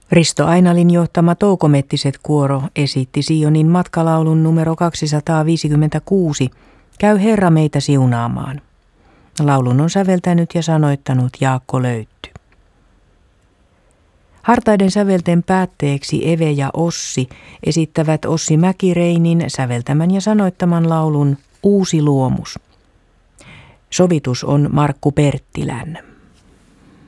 Risto Ainalin johtama Toukomettiset kuoro esitti Sionin matkalaulun numero 256, Käy Herra meitä siunaamaan. Laulun on säveltänyt ja sanoittanut Jaakko Löytty. Hartaiden sävelten päätteeksi Eve ja Ossi esittävät Ossi Mäkireinin säveltämän ja sanoittaman laulun Uusi luomus. Sovitus on Markku Perttilän.